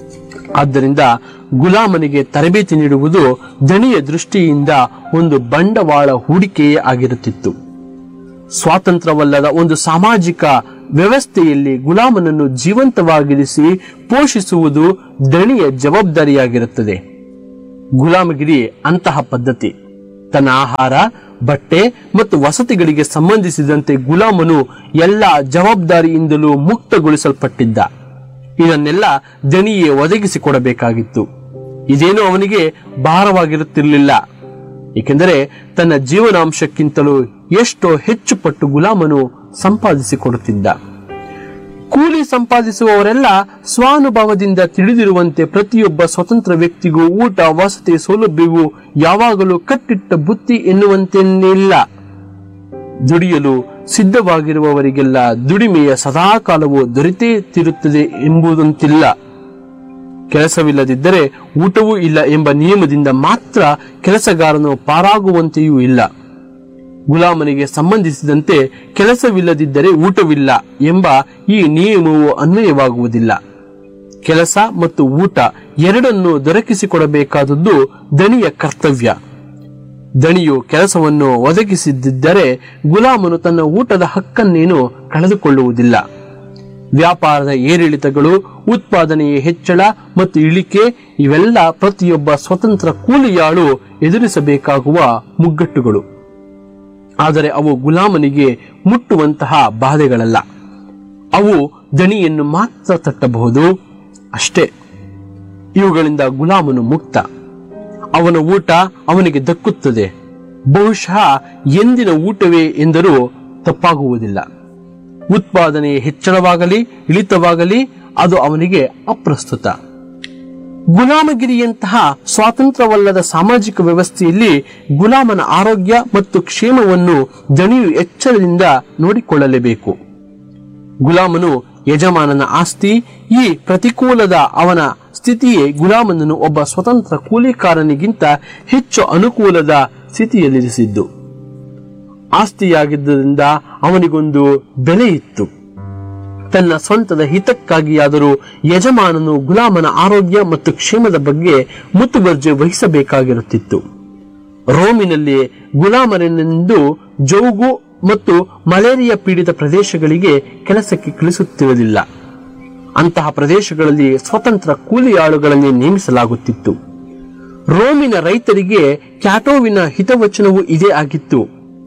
ಆದ್ದರಿಂದ ಗುಲಾಮನಿಗೆ ತರಬೇತಿ ನೀಡುವುದು ದಣಿಯ ದೃಷ್ಟಿಯಿಂದ ಒಂದು ಬಂಡವಾಳ ಹೂಡಿಕೆಯೇ ಆಗಿರುತ್ತಿತ್ತು. ಸ್ವಾತಂತ್ರ್ಯವಲ್ಲದ ಒಂದು ಸಾಮಾಜಿಕ ವ್ಯವಸ್ಥೆಯಲ್ಲಿ ಗುಲಾಮನನ್ನು ಜೀವಂತವಾಗಿರಿಸಿ ಪೋಷಿಸುವುದು ದಣಿಯ ಜವಾಬ್ದಾರಿಯಾಗಿರುತ್ತದೆ. ಗುಲಾಮಗಿರಿ ಅಂತಹ ಪದ್ಧತಿ. ತನ್ನ ಆಹಾರ, ಬಟ್ಟೆ ಮತ್ತು ವಸತಿಗಳಿಗೆ ಸಂಬಂಧಿಸಿದಂತೆ ಗುಲಾಮನು ಎಲ್ಲ ಜವಾಬ್ದಾರಿಯಿಂದಲೂ ಮುಕ್ತಗೊಳಿಸಲ್ಪಟ್ಟಿದ್ದ. ಇದನ್ನೆಲ್ಲ ದಣಿಯೇ ಒದಗಿಸಿಕೊಡಬೇಕಾಗಿತ್ತು. ಇದೇನೂ ಅವನಿಗೆ ಭಾರವಾಗಿರುತ್ತಿರಲಿಲ್ಲ, ಏಕೆಂದರೆ ತನ್ನ ಜೀವನಾಂಶಕ್ಕಿಂತಲೂ ಎಷ್ಟೋ ಹೆಚ್ಚು ಪಟ್ಟು ಗುಲಾಮನು ಸಂಪಾದಿಸಿಕೊಡುತ್ತಿದ್ದ. ಕೂಲಿ ಸಂಪಾದಿಸುವವರೆಲ್ಲ ಸ್ವಾನುಭವದಿಂದ ತಿಳಿದಿರುವಂತೆ ಪ್ರತಿಯೊಬ್ಬ ಸ್ವತಂತ್ರ ವ್ಯಕ್ತಿಗೂ ಊಟ, ವಸತಿ ಸೌಲಭ್ಯವು ಯಾವಾಗಲೂ ಕಟ್ಟಿಟ್ಟ ಬುತ್ತಿ ಎನ್ನುವಂತೆನ್ನಿಲ್ಲ. ದುಡಿಯಲು ಸಿದ್ಧವಾಗಿರುವವರಿಗೆಲ್ಲ ದುಡಿಮೆಯ ಸದಾಕಾಲವೂ ದೊರೆತೇ ತಿರುತ್ತದೆ ಎಂಬುದಂತಿಲ್ಲ. ಕೆಲಸವಿಲ್ಲದಿದ್ದರೆ ಊಟವೂ ಇಲ್ಲ ಎಂಬ ನಿಯಮದಿಂದ ಮಾತ್ರ ಕೆಲಸಗಾರನು ಪಾರಾಗುವಂತೆಯೂ ಇಲ್ಲ. ಗುಲಾಮನಿಗೆ ಸಂಬಂಧಿಸಿದಂತೆ ಕೆಲಸವಿಲ್ಲದಿದ್ದರೆ ಊಟವಿಲ್ಲ ಎಂಬ ಈ ನಿಯಮವು ಅನ್ವಯವಾಗುವುದಿಲ್ಲ. ಕೆಲಸ ಮತ್ತು ಊಟ ಎರಡನ್ನೂ ದೊರಕಿಸಿಕೊಡಬೇಕಾದದ್ದು ದಣಿಯ ಕರ್ತವ್ಯ. ದಣಿಯು ಕೆಲಸವನ್ನು ಒದಗಿಸದಿದ್ದರೆ ಗುಲಾಮನು ತನ್ನ ಊಟದ ಹಕ್ಕನ್ನೇನು ಕಳೆದುಕೊಳ್ಳುವುದಿಲ್ಲ. ವ್ಯಾಪಾರದ ಏರಿಳಿತಗಳು, ಉತ್ಪಾದನೆಯ ಹೆಚ್ಚಳ ಮತ್ತು ಇಳಿಕೆ ಇವೆಲ್ಲ ಪ್ರತಿಯೊಬ್ಬ ಸ್ವತಂತ್ರ ಕೂಲಿಯಾಳು ಎದುರಿಸಬೇಕಾಗುವ ಮುಗ್ಗಟ್ಟುಗಳು. ಆದರೆ ಅವು ಗುಲಾಮನಿಗೆ ಮುಟ್ಟುವಂತಹ ಬಾಧೆಗಳಲ್ಲ. ಅವು ದಣಿಯನ್ನು ಮಾತ್ರ ತಟ್ಟಬಹುದು, ಅಷ್ಟೇ. ಇವುಗಳಿಂದ ಗುಲಾಮನು ಮುಕ್ತ. ಅವನ ಊಟ ಅವನಿಗೆ ದಕ್ಕುತ್ತದೆ. ಬಹುಶಃ ಎಂದಿನ ಊಟವೇ ಎಂದರೂ ತಪ್ಪಾಗುವುದಿಲ್ಲ. ಉತ್ಪಾದನೆಯ ಹೆಚ್ಚಳವಾಗಲಿ ಇಳಿತವಾಗಲಿ ಅದು ಅವನಿಗೆ ಅಪ್ರಸ್ತುತ. ಗುಲಾಮಗಿರಿಯಂತಹ ಸ್ವಾತಂತ್ರ್ಯವಲ್ಲದ ಸಾಮಾಜಿಕ ವ್ಯವಸ್ಥೆಯಲ್ಲಿ ಗುಲಾಮನ ಆರೋಗ್ಯ ಮತ್ತು ಕ್ಷೇಮವನ್ನು ದಣಿಯು ಎಚ್ಚರದಿಂದ ನೋಡಿಕೊಳ್ಳಲೇಬೇಕು. ಗುಲಾಮನು ಯಜಮಾನನ ಆಸ್ತಿ. ಈ ಪ್ರತಿಕೂಲದ ಅವನ ಸ್ಥಿತಿಯೇ ಗುಲಾಮನನ್ನು ಒಬ್ಬ ಸ್ವತಂತ್ರ ಕೂಲಿಕಾರನಿಗಿಂತ ಹೆಚ್ಚು ಅನುಕೂಲದ ಸ್ಥಿತಿಯಲ್ಲಿರಿಸಿದ್ದು. ಆಸ್ತಿಯಾಗಿದ್ದರಿಂದ ಅವನಿಗೊಂದು ಬೆಲೆ ಇತ್ತು. ತನ್ನ ಸ್ವಂತದ ಹಿತಕ್ಕಾಗಿಯಾದರೂ ಯಜಮಾನನು ಗುಲಾಮನ ಆರೋಗ್ಯ ಮತ್ತು ಕ್ಷೇಮದ ಬಗ್ಗೆ ಮುತುವರ್ಜಿ ವಹಿಸಬೇಕಾಗಿರುತ್ತಿತ್ತು. ರೋಮಿನಲ್ಲಿ ಗುಲಾಮರನ್ನೆಂದು ಜೌಗು ಮತ್ತು ಮಲೇರಿಯಾ ಪೀಡಿತ ಪ್ರದೇಶಗಳಿಗೆ ಕೆಲಸಕ್ಕೆ ಕಳಿಸುತ್ತಿರಲಿಲ್ಲ. ಅಂತಹ ಪ್ರದೇಶಗಳಲ್ಲಿ ಸ್ವತಂತ್ರ ಕೂಲಿಯಾಳುಗಳನ್ನು ನೇಮಿಸಲಾಗುತ್ತಿತ್ತು. ರೋಮಿನ ರೈತರಿಗೆ ಕ್ಯಾಟೋವಿನ ಹಿತವಚನವೂ ಇದೇ ಆಗಿತ್ತು.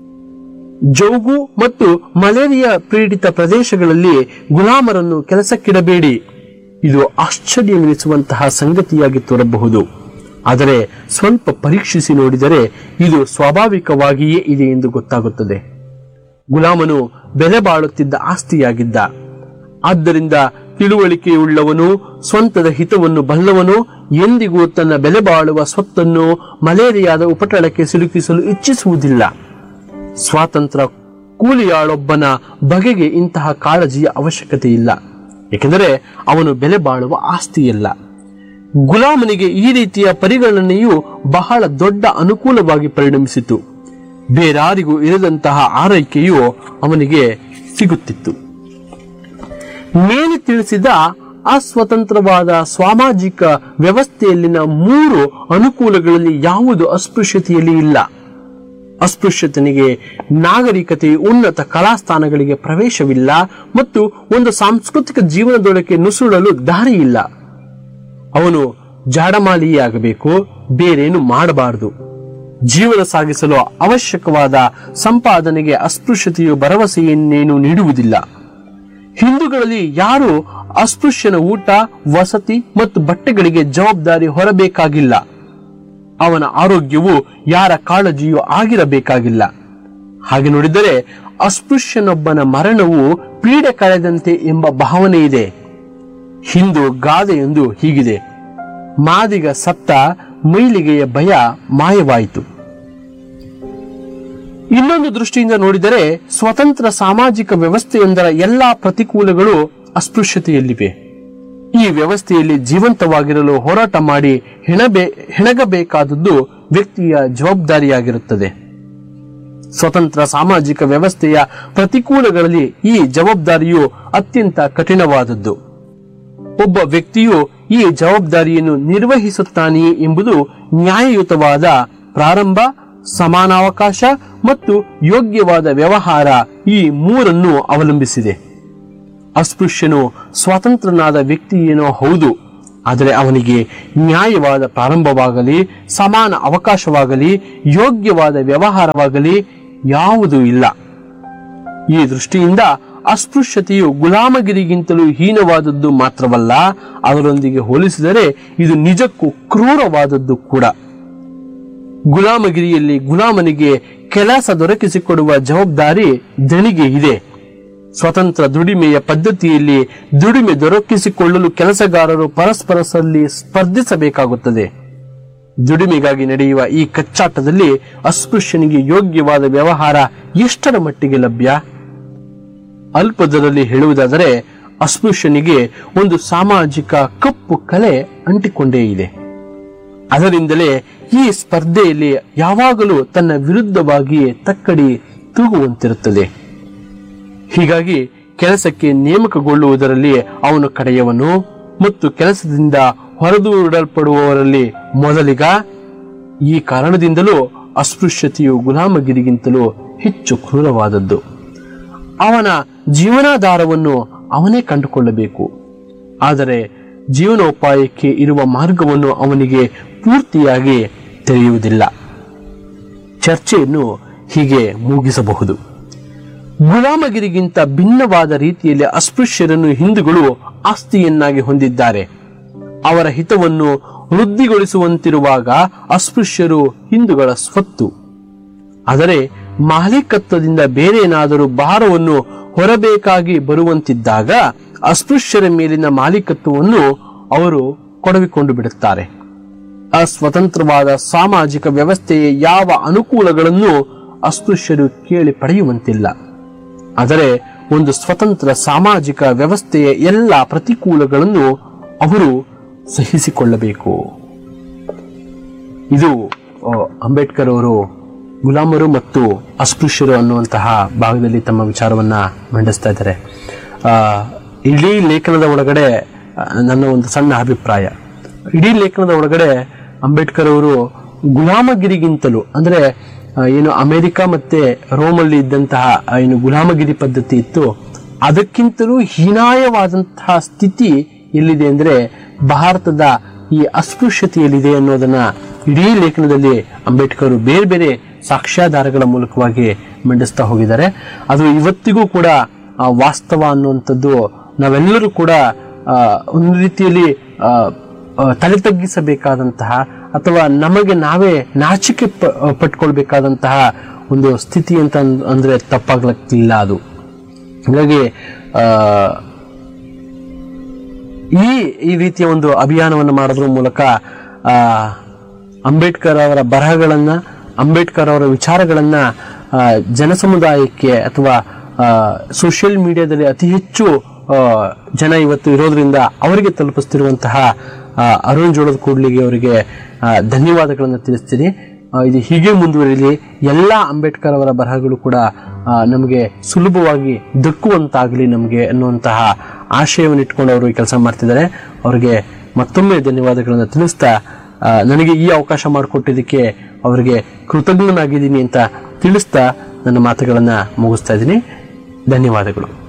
ಜೌಗು ಮತ್ತು ಮಲೇರಿಯಾ ಪೀಡಿತ ಪ್ರದೇಶಗಳಲ್ಲಿ ಗುಲಾಮರನ್ನು ಕೆಲಸಕ್ಕಿಡಬೇಡಿ. ಇದು ಆಶ್ಚರ್ಯವೆನಿಸುವಂತಹ ಸಂಗತಿಯಾಗಿ ತೋರಬಹುದು. ಆದರೆ ಸ್ವಲ್ಪ ಪರೀಕ್ಷಿಸಿ ನೋಡಿದರೆ ಇದು ಸ್ವಾಭಾವಿಕವಾಗಿಯೇ ಇದೆ ಎಂದು ಗೊತ್ತಾಗುತ್ತದೆ. ಗುಲಾಮನು ಬೆಲೆ ಬಾಳುತ್ತಿದ್ದ ಆಸ್ತಿಯಾಗಿದ್ದ. ಆದ್ದರಿಂದ ತಿಳುವಳಿಕೆಯುಳ್ಳವನು, ಸ್ವಂತದ ಹಿತವನ್ನು ಬಲ್ಲವನು ಎಂದಿಗೂ ತನ್ನ ಬೆಲೆ ಬಾಳುವ ಸ್ವತ್ತನ್ನು ಮಲೇರಿಯಾದ ಉಪಟಳಕ್ಕೆ ಸಿಲುಕಿಸಲು ಇಚ್ಛಿಸುವುದಿಲ್ಲ. ಸ್ವಾತಂತ್ರ್ಯ ಕೂಲಿಯಾಳೊಬ್ಬನ ಬಗೆಗೆ ಇಂತಹ ಕಾಳಜಿಯ ಅವಶ್ಯಕತೆ ಇಲ್ಲ, ಏಕೆಂದರೆ ಅವನು ಬೆಲೆ ಬಾಳುವ ಆಸ್ತಿಯಲ್ಲ. ಗುಲಾಮನಿಗೆ ಈ ರೀತಿಯ ಪರಿಗಣನೆಯು ಬಹಳ ದೊಡ್ಡ ಅನುಕೂಲವಾಗಿ ಪರಿಣಮಿಸಿತು. ಬೇರಾರಿಗೂ ಇರದಂತಹ ಆರೈಕೆಯು ಅವನಿಗೆ ಸಿಗುತ್ತಿತ್ತು. ಮೇಲೆ ತಿಳಿಸಿದ ಅಸ್ವತಂತ್ರವಾದ ಸಾಮಾಜಿಕ ವ್ಯವಸ್ಥೆಯಲ್ಲಿನ 3 ಅನುಕೂಲಗಳಲ್ಲಿ ಯಾವುದು ಅಸ್ಪೃಶ್ಯತೆಯಲ್ಲಿ ಇಲ್ಲ. ಅಸ್ಪೃಶ್ಯತನಿಗೆ ನಾಗರಿಕತೆ, ಉನ್ನತ ಕಲಾಸ್ಥಾನಗಳಿಗೆ ಪ್ರವೇಶವಿಲ್ಲ ಮತ್ತು ಒಂದು ಸಾಂಸ್ಕೃತಿಕ ಜೀವನದೊಳಗೆ ನುಸುಳಲು ದಾರಿಯಿಲ್ಲ. ಅವನು ಜಾಡಮಾಲಿಯಾಗಬೇಕು, ಬೇರೇನು ಮಾಡಬಾರದು. ಜೀವನ ಸಾಗಿಸಲು ಅವಶ್ಯಕವಾದ ಸಂಪಾದನೆಗೆ ಅಸ್ಪೃಶ್ಯತೆಯು ಭರವಸೆಯನ್ನೇನು ನೀಡುವುದಿಲ್ಲ. ಹಿಂದೂಗಳಲ್ಲಿ ಯಾರು ಅಸ್ಪೃಶ್ಯನ ಊಟ, ವಸತಿ ಮತ್ತು ಬಟ್ಟೆಗಳಿಗೆ ಜವಾಬ್ದಾರಿ ಹೊರಬೇಕಾಗಿಲ್ಲ. ಅವನ ಆರೋಗ್ಯವು ಯಾರ ಕಾಳಜಿಯೂ ಆಗಿರಬೇಕಾಗಿಲ್ಲ. ಹಾಗೆ ನೋಡಿದರೆ ಅಸ್ಪೃಶ್ಯನೊಬ್ಬನ ಮರಣವು ಪೀಡೆ ಕಳೆದಂತೆ ಎಂಬ ಭಾವನೆ ಇದೆ. ಹಿಂದೂ ಗಾದೆಯೊಂದು ಹೀಗಿದೆ: ಮಾದಿಗ ಸತ್ತ, ಮೈಲಿಗೆಯ ಭಯ ಮಾಯವಾಯಿತು. ಇನ್ನೊಂದು ದೃಷ್ಟಿಯಿಂದ ನೋಡಿದರೆ ಸ್ವತಂತ್ರ ಸಾಮಾಜಿಕ ವ್ಯವಸ್ಥೆಯೊಂದರ ಎಲ್ಲಾ ಪ್ರತಿಕೂಲಗಳು ಅಸ್ಪೃಶ್ಯತೆಯಲ್ಲಿವೆ. ಈ ವ್ಯವಸ್ಥೆಯಲ್ಲಿ ಜೀವಂತವಾಗಿರಲು ಹೋರಾಟ ಮಾಡಿ ಹೆಣಗಬೇಕಾದದ್ದು ವ್ಯಕ್ತಿಯ ಜವಾಬ್ದಾರಿಯಾಗಿರುತ್ತದೆ. ಸ್ವತಂತ್ರ ಸಾಮಾಜಿಕ ವ್ಯವಸ್ಥೆಯ ಪ್ರತಿಕೂಲಗಳಲ್ಲಿ ಈ ಜವಾಬ್ದಾರಿಯು ಅತ್ಯಂತ ಕಠಿಣವಾದದ್ದು. ಒಬ್ಬ ವ್ಯಕ್ತಿಯು ಈ ಜವಾಬ್ದಾರಿಯನ್ನು ನಿರ್ವಹಿಸುತ್ತಾನೆಯೇ ಎಂಬುದು ನ್ಯಾಯಯುತವಾದ ಪ್ರಾರಂಭ, ಸಮಾನಾವಕಾಶ ಮತ್ತು ಯೋಗ್ಯವಾದ ವ್ಯವಹಾರ ಈ ಮೂರನ್ನು ಅವಲಂಬಿಸಿದೆ. ಅಸ್ಪೃಶ್ಯನು ಸ್ವತಂತ್ರನಾದ ವ್ಯಕ್ತಿಯೇನೋ ಹೌದು, ಆದರೆ ಅವನಿಗೆ ನ್ಯಾಯವಾದ ಪ್ರಾರಂಭವಾಗಲಿ, ಸಮಾನ ಅವಕಾಶವಾಗಲಿ, ಯೋಗ್ಯವಾದ ವ್ಯವಹಾರವಾಗಲಿ ಯಾವುದೂ ಇಲ್ಲ. ಈ ದೃಷ್ಟಿಯಿಂದ ಅಸ್ಪೃಶ್ಯತೆಯು ಗುಲಾಮಗಿರಿಗಿಂತಲೂ ಹೀನವಾದದ್ದು ಮಾತ್ರವಲ್ಲ, ಅದರೊಂದಿಗೆ ಹೋಲಿಸಿದರೆ ಇದು ನಿಜಕ್ಕೂ ಕ್ರೂರವಾದದ್ದು ಕೂಡ. ಗುಲಾಮಗಿರಿಯಲ್ಲಿ ಗುಲಾಮನಿಗೆ ಕೆಲಸ ದೊರಕಿಸಿಕೊಡುವ ಜವಾಬ್ದಾರಿ ದಣಿಗೆ ಇದೆ. ಸ್ವತಂತ್ರ ದುಡಿಮೆಯ ಪದ್ಧತಿಯಲ್ಲಿ ದುಡಿಮೆ ದೊರಕಿಸಿಕೊಳ್ಳಲು ಕೆಲಸಗಾರರು ಪರಸ್ಪರರಲ್ಲಿ ಸ್ಪರ್ಧಿಸಬೇಕಾಗುತ್ತದೆ. ದುಡಿಮೆಗಾಗಿ ನಡೆಯುವ ಈ ಕಚ್ಚಾಟದಲ್ಲಿ ಅಸ್ಪೃಶ್ಯನಿಗೆ ಯೋಗ್ಯವಾದ ವ್ಯವಹಾರ ಎಷ್ಟರ ಮಟ್ಟಿಗೆ ಲಭ್ಯ? ಅಲ್ಪದರಲ್ಲಿ ಹೇಳುವುದಾದರೆ ಅಸ್ಪೃಶ್ಯನಿಗೆ ಒಂದು ಸಾಮಾಜಿಕ ಕಪ್ಪು ಕಲೆ ಅಂಟಿಕೊಂಡೇ ಇದೆ. ಅದರಿಂದಲೇ ಈ ಸ್ಪರ್ಧೆಯಲ್ಲಿ ಯಾವಾಗಲೂ ತನ್ನ ವಿರುದ್ಧವಾಗಿಯೇ ತಕ್ಕಡಿ ತೂಗುವಂತಿರುತ್ತದೆ. ಹೀಗಾಗಿ ಕೆಲಸಕ್ಕೆ ನೇಮಕಗೊಳ್ಳುವುದರಲ್ಲಿ ಅವನು ಕಡೆಯವನು ಮತ್ತು ಕೆಲಸದಿಂದ ಹೊರದೂಡಲ್ಪಡುವವರಲ್ಲಿ ಮೊದಲಿಗ. ಈ ಕಾರಣದಿಂದಲೂ ಅಸ್ಪೃಶ್ಯತೆಯು ಗುಲಾಮಗಿರಿಗಿಂತಲೂ ಹೆಚ್ಚು ಕ್ರೂರವಾದದ್ದು. ಅವನ ಜೀವನಾಧಾರವನ್ನು ಅವನೇ ಕಂಡುಕೊಳ್ಳಬೇಕು, ಆದರೆ ಜೀವನೋಪಾಯಕ್ಕೆ ಇರುವ ಮಾರ್ಗವನ್ನು ಅವನಿಗೆ ಪೂರ್ತಿಯಾಗಿ ತೆರೆಯುವುದಿಲ್ಲ. ಚರ್ಚೆಯನ್ನು ಹೀಗೆ ಮುಗಿಸಬಹುದು. ಗುಲಾಮಗಿರಿಗಿಂತ ಭಿನ್ನವಾದ ರೀತಿಯಲ್ಲಿ ಅಸ್ಪೃಶ್ಯರನ್ನು ಹಿಂದೂಗಳು ಆಸ್ತಿಯನ್ನಾಗಿ ಹೊಂದಿದ್ದಾರೆ. ಅವರ ಹಿತವನ್ನು ವೃದ್ಧಿಗೊಳಿಸುವಂತಿರುವಾಗ ಅಸ್ಪೃಶ್ಯರು ಹಿಂದೂಗಳ ಸ್ವತ್ತು. ಆದರೆ ಮಾಲೀಕತ್ವದಿಂದ ಬೇರೆ ಏನಾದರೂ ಭಾರವನ್ನು ಹೊರಬೇಕಾಗಿ ಬರುವಂತಿದ್ದಾಗ ಅಸ್ಪೃಶ್ಯರ ಮೇಲಿನ ಮಾಲೀಕತ್ವವನ್ನು ಅವರು ಕೊಡವಿಕೊಂಡು ಬಿಡುತ್ತಾರೆ. ಅಸ್ವತಂತ್ರವಾದ ಸಾಮಾಜಿಕ ವ್ಯವಸ್ಥೆಯ ಯಾವ ಅನುಕೂಲಗಳನ್ನು ಅಸ್ಪೃಶ್ಯರು ಕೇಳಿ ಪಡೆಯುವಂತಿಲ್ಲ. ಆದರೆ ಒಂದು ಸ್ವತಂತ್ರ ಸಾಮಾಜಿಕ ವ್ಯವಸ್ಥೆಯ ಎಲ್ಲ ಪ್ರತಿಕೂಲಗಳನ್ನು ಅವರು ಸಹಿಸಿಕೊಳ್ಳಬೇಕು. ಇದು ಅಂಬೇಡ್ಕರ್ ಅವರು ಗುಲಾಮರು ಮತ್ತು ಅಸ್ಪೃಶ್ಯರು ಅನ್ನುವಂತಹ ಭಾಗದಲ್ಲಿ ತಮ್ಮ ವಿಚಾರವನ್ನ ಮಂಡಿಸ್ತಾ ಇದ್ದಾರೆ. ಇಡೀ ಲೇಖನದ ಒಳಗಡೆ ನನ್ನ ಒಂದು ಸಣ್ಣ ಅಭಿಪ್ರಾಯ, ಇಡೀ ಲೇಖನದ ಒಳಗಡೆ ಅಂಬೇಡ್ಕರ್ ಅವರು ಗುಲಾಮಗಿರಿಗಿಂತಲೂ ಅಂದ್ರೆ ಏನು ಅಮೆರಿಕ ಮತ್ತೆ ರೋಮಲ್ಲಿ ಇದ್ದಂತಹ ಏನು ಗುಲಾಮಗಿರಿ ಪದ್ಧತಿ ಇತ್ತು, ಅದಕ್ಕಿಂತಲೂ ಹೀನಾಯವಾದಂತಹ ಸ್ಥಿತಿ ಎಲ್ಲಿದೆ ಅಂದ್ರೆ ಭಾರತದ ಈ ಅಸ್ಪೃಶ್ಯತೆಯಲ್ಲಿದೆ ಅನ್ನೋದನ್ನ ಇಡೀ ಲೇಖನದಲ್ಲಿ ಅಂಬೇಡ್ಕರ್ ಬೇರೆ ಬೇರೆ ಸಾಕ್ಷ್ಯಾಧಾರಗಳ ಮೂಲಕವಾಗಿ ಮಂಡಿಸ್ತಾ ಹೋಗಿದ್ದಾರೆ. ಅದು ಇವತ್ತಿಗೂ ಕೂಡ ವಾಸ್ತವ ಅನ್ನುವಂಥದ್ದು ನಾವೆಲ್ಲರೂ ಕೂಡ ಒಂದು ರೀತಿಯಲ್ಲಿ ತಲೆ ತಗ್ಗಿಸಬೇಕಾದಂತಹ ಅಥವಾ ನಮಗೆ ನಾವೇ ನಾಚಿಕೆ ಪಟ್ಕೊಳ್ಬೇಕಾದಂತಹ ಒಂದು ಸ್ಥಿತಿ ಅಂತ ಅಂದ್ರೆ ತಪ್ಪಾಗ್ಲಿಕ್ಕಿಲ್ಲ. ಅದು ಹಾಗಾಗಿ ಈ ರೀತಿಯ ಒಂದು ಅಭಿಯಾನವನ್ನು ಮಾಡೋದ್ರ ಮೂಲಕ ಅಂಬೇಡ್ಕರ್ ಅವರ ಬರಹಗಳನ್ನ, ಅಂಬೇಡ್ಕರ್ ಅವರ ವಿಚಾರಗಳನ್ನ ಜನಸಮುದಾಯಕ್ಕೆ ಅಥವಾ ಸೋಷಿಯಲ್ ಮೀಡಿಯಾದಲ್ಲಿ ಅತಿ ಹೆಚ್ಚು ಜನ ಇವತ್ತು ಇರೋದ್ರಿಂದ ಅವರಿಗೆ ತಲುಪಿಸ್ತಿರುವಂತಹ ಅರುಣ್ ಜೋಳದ ಕೂಡ್ಲಿಗೆ ಅವರಿಗೆ ಧನ್ಯವಾದಗಳನ್ನು ತಿಳಿಸ್ತೀನಿ. ಇದು ಹೀಗೆ ಮುಂದುವರಿಲಿ. ಎಲ್ಲ ಅಂಬೇಡ್ಕರ್ ಅವರ ಬರಹಗಳು ಕೂಡ ನಮಗೆ ಸುಲಭವಾಗಿ ದಕ್ಕುವಂತಾಗಲಿ ನಮಗೆ ಅನ್ನುವಂತಹ ಆಶಯವನ್ನು ಇಟ್ಕೊಂಡು ಅವರು ಈ ಕೆಲಸ ಮಾಡ್ತಿದ್ದಾರೆ. ಅವರಿಗೆ ಮತ್ತೊಮ್ಮೆ ಧನ್ಯವಾದಗಳನ್ನು ತಿಳಿಸ್ತಾ ನನಗೆ ಈ ಅವಕಾಶ ಮಾಡಿಕೊಟ್ಟಿದ್ದಕ್ಕೆ ಅವರಿಗೆ ಕೃತಜ್ಞನಾಗಿದ್ದೀನಿ ಅಂತ ತಿಳಿಸ್ತಾ ನನ್ನ ಮಾತುಗಳನ್ನ ಮುಗಿಸ್ತಾ ಇದ್ದೀನಿ. ಧನ್ಯವಾದಗಳು.